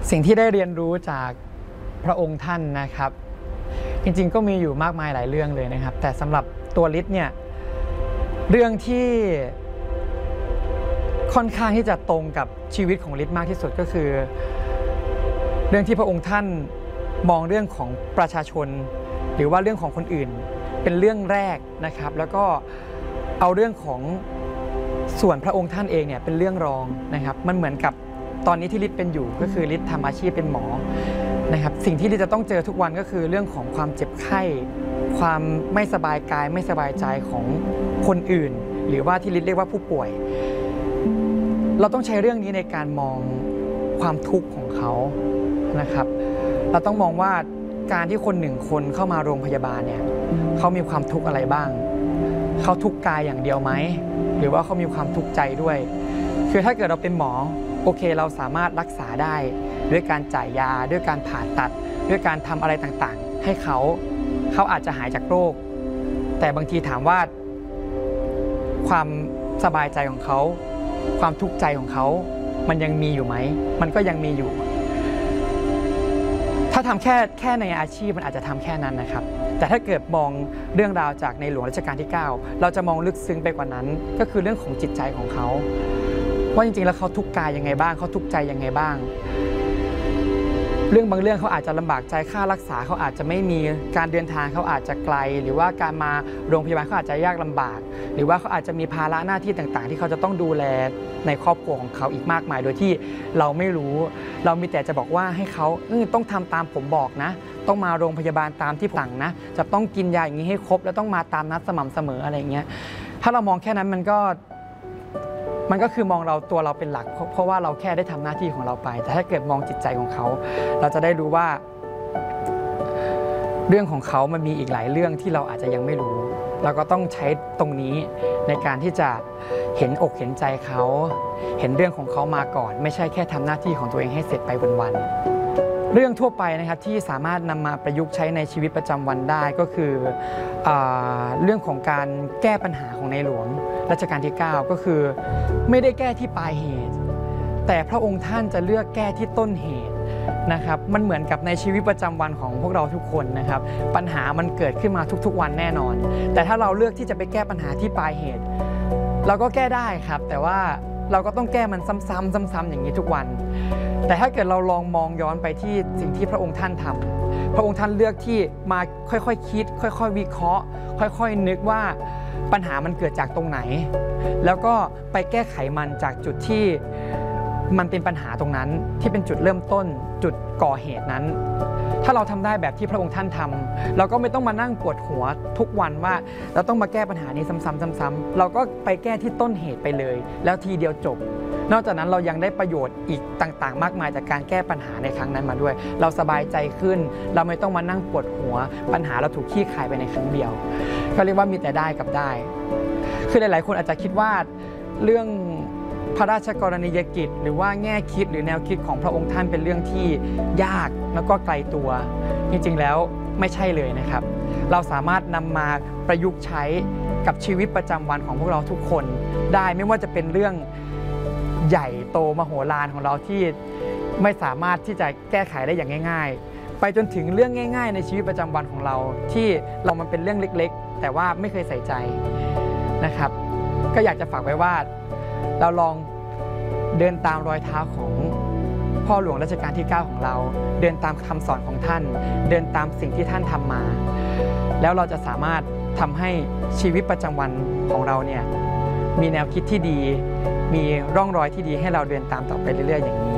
สิ่งที่ได้เรียนรู้จากพระองค์ท่านนะครับจริงๆก็มีอยู่มากมายหลายเรื่องเลยนะครับแต่สำหรับตัวฤทธิ์เนี่ยเรื่องที่ค่อนข้างที่จะตรงกับชีวิตของฤทธิ์มากที่สุดก็คือเรื่องที่พระองค์ท่านมองเรื่องของประชาชนหรือว่าเรื่องของคนอื่นเป็นเรื่องแรกนะครับแล้วก็เอาเรื่องของส่วนพระองค์ท่านเองเนี่ยเป็นเรื่องรองนะครับมันเหมือนกับตอนนี้ที่ฤทธิ์เป็นอยู่ก็คือฤทธิ์ทำอาชีพเป็นหมอนะครับสิ่งที่ฤทธิ์จะต้องเจอทุกวันก็คือเรื่องของความเจ็บไข้ความไม่สบายกายไม่สบายใจของคนอื่นหรือว่าที่ฤทธิ์เรียกว่าผู้ป่วยเราต้องใช้เรื่องนี้ในการมองความทุกข์ของเขานะครับเราต้องมองว่าการที่คนหนึ่งคนเข้ามาโรงพยาบาลเนี่ยเขามีความทุกข์อะไรบ้างเขาทุกข์กายอย่างเดียวไหมหรือว่าเขามีความทุกข์ใจด้วยคือถ้าเกิดเราเป็นหมอโอเคเราสามารถรักษาได้ด้วยการจ่ายยาด้วยการผ่าตัดด้วยการทำอะไรต่างๆให้เขาอาจจะหายจากโรคแต่บางทีถามว่าความสบายใจของเขาความทุกข์ใจของเขามันยังมีอยู่ไหมมันก็ยังมีอยู่ถ้าทำแค่ในอาชีพมันอาจจะทำแค่นั้นนะครับแต่ถ้าเกิดมองเรื่องราวจากในหลวงรัชกาลที่9เราจะมองลึกซึ้งไปกว่านั้นก็คือเรื่องของจิตใจของเขาว่าจริงๆแล้วเขาทุกข์กายยังไงบ้างเขาทุกข์ใจยังไงบ้างเรื่องบางเรื่องเขาอาจจะลำบากใจค่ารักษาเขาอาจจะไม่มีการเดินทางเขาอาจจะไกลหรือว่าการมาโรงพยาบาลเขาอาจจะยากลำบากหรือว่าเขาอาจจะมีภาระหน้าที่ต่างๆที่เขาจะต้องดูแลในครอบครัวของเขาอีกมากมายโดยที่เราไม่รู้เรามีแต่จะบอกว่าให้เขาต้องทำตามผมบอกนะต้องมาโรงพยาบาลตามที่สั่งนะจะต้องกินยาอย่างนี้ให้ครบแล้วต้องมาตามนัดสม่ำเสมออะไรอย่างเงี้ยถ้าเรามองแค่นั้นมันก็คือมองตัวเราเป็นหลักเพราะว่าเราแค่ได้ทำหน้าที่ของเราไปแต่ถ้าเกิดมองจิตใจของเขาเราจะได้รู้ว่าเรื่องของเขามันมีอีกหลายเรื่องที่เราอาจจะยังไม่รู้เราก็ต้องใช้ตรงนี้ในการที่จะเห็นอกเห็นใจเขาเห็นเรื่องของเขามาก่อนไม่ใช่แค่ทำหน้าที่ของตัวเองให้เสร็จไปวันๆเรื่องทั่วไปนะครับที่สามารถนำมาประยุกต์ใช้ในชีวิตประจำวันได้ก็คือเรื่องของการแก้ปัญหาของในหลวงรัชกาลที่9ก็คือไม่ได้แก้ที่ปลายเหตุแต่พระองค์ท่านจะเลือกแก้ที่ต้นเหตุนะครับมันเหมือนกับในชีวิตประจำวันของพวกเราทุกคนนะครับปัญหามันเกิดขึ้นมาทุกๆวันแน่นอนแต่ถ้าเราเลือกที่จะไปแก้ปัญหาที่ปลายเหตุเราก็แก้ได้ครับแต่ว่าเราก็ต้องแก้มันซ้ำๆอย่างนี้ทุกวันแต่ถ้าเกิดเราลองมองย้อนไปที่สิ่งที่พระองค์ท่านทำพระองค์ท่านเลือกที่มาค่อยๆคิดค่อยๆวิเคราะห์ค่อยๆนึกว่าปัญหามันเกิดจากตรงไหนแล้วก็ไปแก้ไขมันจากจุดที่มันเป็นปัญหาตรงนั้นที่เป็นจุดเริ่มต้นจุดก่อเหตุนั้นถ้าเราทำได้แบบที่พระองค์ท่านทำเราก็ไม่ต้องมานั่งปวดหัวทุกวันว่าเราต้องมาแก้ปัญหานี้ซ้ำๆเราก็ไปแก้ที่ต้นเหตุไปเลยแล้วทีเดียวจบนอกจากนั้นเรายังได้ประโยชน์อีกต่างๆมากมายจากการแก้ปัญหาในครั้งนั้นมาด้วยเราสบายใจขึ้นเราไม่ต้องมานั่งปวดหัวปัญหาเราถูกคลี่คลายไปในครั้งเดียวก็เรียกว่ามีแต่ได้กับได้คือหลายๆคนอาจจะคิดว่าเรื่องพระราชกรณียกิจหรือว่าแง่คิดหรือแนวคิดของพระองค์ท่านเป็นเรื่องที่ยากแล้วก็ไกลตัวจริงๆแล้วไม่ใช่เลยนะครับเราสามารถนำมาประยุกต์ใช้กับชีวิตประจำวันของพวกเราทุกคนได้ไม่ว่าจะเป็นเรื่องใหญ่โตมโหฬารของเราที่ไม่สามารถที่จะแก้ไขได้อย่างง่ายๆไปจนถึงเรื่องง่ายๆในชีวิตประจำวันของเราที่มันเป็นเรื่องเล็กๆแต่ว่าไม่เคยใส่ใจนะครับก็อยากจะฝากไว้ว่าเราลองเดินตามรอยเท้าของพ่อหลวงรัชกาลที่9ของเราเดินตามคำสอนของท่านเดินตามสิ่งที่ท่านทำมาแล้วเราจะสามารถทำให้ชีวิตประจำวันของเราเนี่ยมีแนวคิดที่ดีมีร่องรอยที่ดีให้เราเดินตามต่อไปเรื่อยๆอย่างนี้